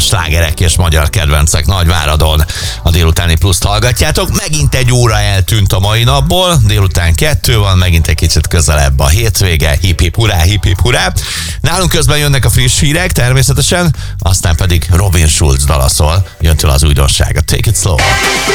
slágerek és magyar kedvencek Nagyváradon. A délutáni pluszt hallgatjátok. Megint egy óra eltűnt a mai napból. Délután 2 van, megint egy kicsit közelebb a hétvége. Hip-hip hurrá, hip-hip hurrá. Nálunk közben jönnek a friss hírek, természetesen, aztán pedig Robin Schulz dalaszol. Jön tőle az újdonság. Take it slow.